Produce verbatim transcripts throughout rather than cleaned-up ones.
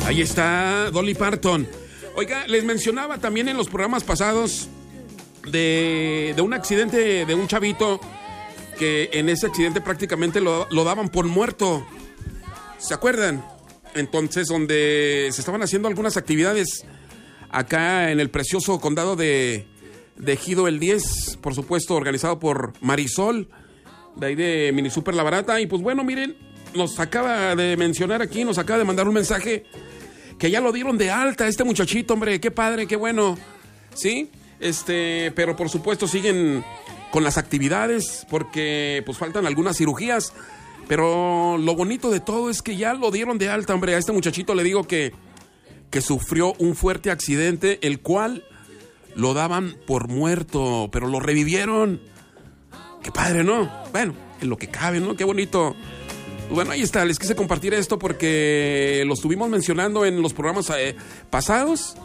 Ahí está Dolly Parton. Oiga, les mencionaba también en los programas pasados de, de un accidente de un chavito que en ese accidente prácticamente lo, lo daban por muerto. ¿Se acuerdan? Entonces, donde se estaban haciendo algunas actividades acá en el precioso condado de, de Ejido el diez, por supuesto, organizado por Marisol, de ahí de Mini Super La Barata. Y pues bueno, miren, nos acaba de mencionar aquí, nos acaba de mandar un mensaje que ya lo dieron de alta este muchachito, hombre, qué padre, qué bueno, ¿sí? Este, pero por supuesto siguen con las actividades porque pues faltan algunas cirugías, pero lo bonito de todo es que ya lo dieron de alta, hombre. A este muchachito le digo que, que sufrió un fuerte accidente, el cual lo daban por muerto, pero lo revivieron. Qué padre, ¿no? Bueno, en lo que cabe, ¿no? Qué bonito. Bueno, ahí está, les quise compartir esto porque lo estuvimos mencionando en los programas eh, pasados.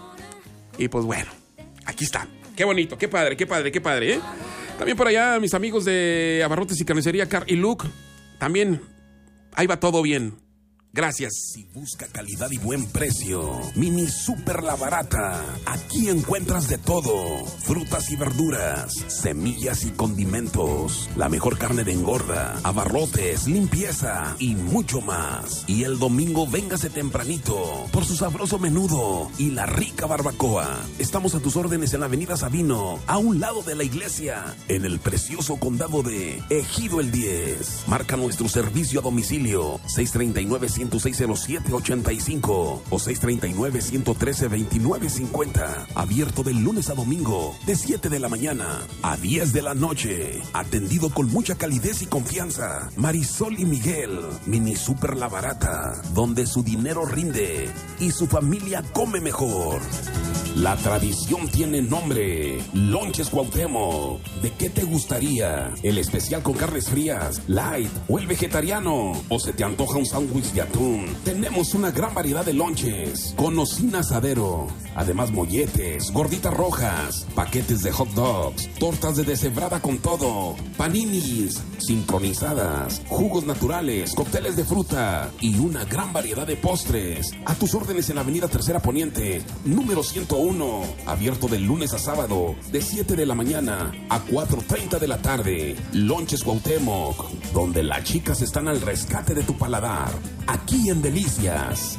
Y pues bueno, aquí está. Qué bonito, qué padre, qué padre, qué padre, ¿eh? También por allá mis amigos de Abarrotes y Carnicería Car y Luke. También, ahí va todo bien. Gracias. Si busca calidad y buen precio, Mini Super La Barata. Aquí encuentras de todo: frutas y verduras, semillas y condimentos, la mejor carne de engorda, abarrotes, limpieza y mucho más. Y el domingo véngase tempranito por su sabroso menudo y la rica barbacoa. Estamos a tus órdenes en la avenida Sabino, a un lado de la iglesia, en el precioso condado de Ejido el diez. Marca nuestro servicio a domicilio seis tres nueve, uno cero seis, cero siete ocho cinco o seis tres nueve, uno uno tres, dos nueve cinco cero. Abierto de lunes a domingo de siete de la mañana a diez de la noche. Atendido con mucha calidez y confianza. Marisol y Miguel, Mini Super La Barata, donde su dinero rinde y su familia come mejor. La tradición tiene nombre: Lonches Cuauhtémoc. ¿De qué te gustaría? ¿El especial con carnes frías, light o el vegetariano? ¿O se te antoja un sándwich de atún? Tenemos una gran variedad de lonches con cocina asadero. Además, molletes, gorditas rojas, paquetes de hot dogs, tortas de deshebrada con todo, paninis, sincronizadas, jugos naturales, cócteles de fruta y una gran variedad de postres. A tus órdenes en la avenida Tercera Poniente, número ciento uno. Abierto de lunes a sábado, de siete de la mañana a cuatro treinta de la tarde. Lonches Cuauhtémoc, donde las chicas están al rescate de tu paladar. Aquí en Delicias.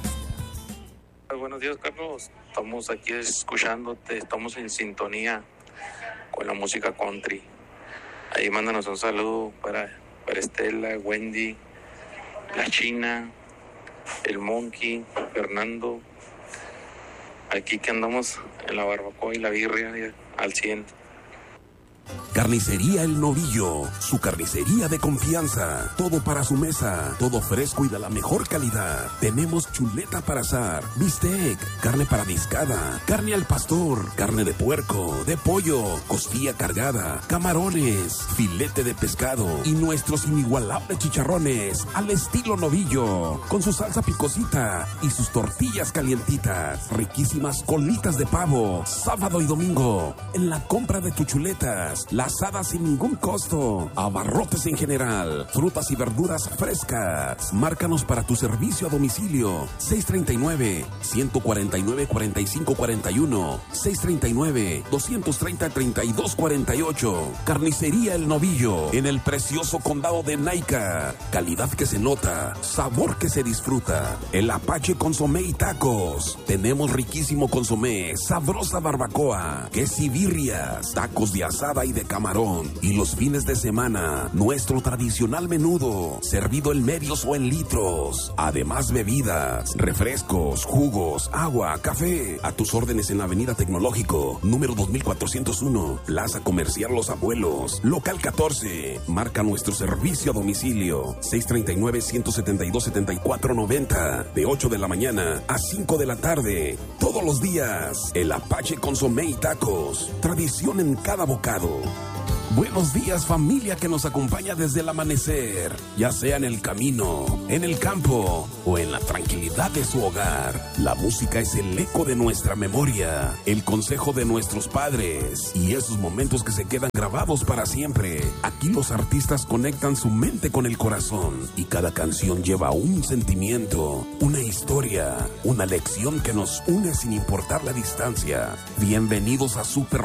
Buenos días, Carlos. Estamos aquí escuchándote, estamos en sintonía con la música country. Ahí mándanos un saludo para, para Estela, Wendy, la China, el Monkey, Fernando. Aquí que andamos en la barbacoa y la birria al cien. Carnicería El Novillo, su carnicería de confianza. Todo para su mesa, todo fresco y de la mejor calidad. Tenemos chuleta para asar, bistec, carne para discada, carne al pastor, carne de puerco, de pollo, costilla cargada, camarones, filete de pescado y nuestros inigualables chicharrones al estilo Novillo, con su salsa picosita y sus tortillas calientitas. Riquísimas colitas de pavo, sábado y domingo. En la compra de tus chuletas, la asada sin ningún costo. Abarrotes en general, frutas y verduras frescas. Márcanos para tu servicio a domicilio seis tres nueve, uno cuatro nueve, cuatro cinco cuatro uno, seis tres nueve, dos tres cero, tres dos cuatro ocho. Carnicería El Novillo, en el precioso condado de Naica. Calidad que se nota, sabor que se disfruta. El Apache Consomé y Tacos. Tenemos riquísimo consomé, sabrosa barbacoa, queso y birrias, tacos de asada y de camarón. Y los fines de semana, nuestro tradicional menudo, servido en medios o en litros. Además, bebidas, refrescos, jugos, agua, café. A tus órdenes en la avenida Tecnológico, número dos mil cuatrocientos uno, Plaza Comercial Los Abuelos, local catorce. Marca nuestro servicio a domicilio seis tres nueve, uno siete dos, siete cuatro nueve cero, de ocho de la mañana a cinco de la tarde. Todos los días, el Apache Consomé y Tacos. Tradición en cada bocado. Buenos días, familia que nos acompaña desde el amanecer, ya sea en el camino, en el campo o en la tranquilidad de su hogar. La música es el eco de nuestra memoria, el consejo de nuestros padres y esos momentos que se quedan grabados para siempre. Aquí los artistas conectan su mente con el corazón y cada canción lleva un sentimiento, una historia, una lección que nos une sin importar la distancia. Bienvenidos a Super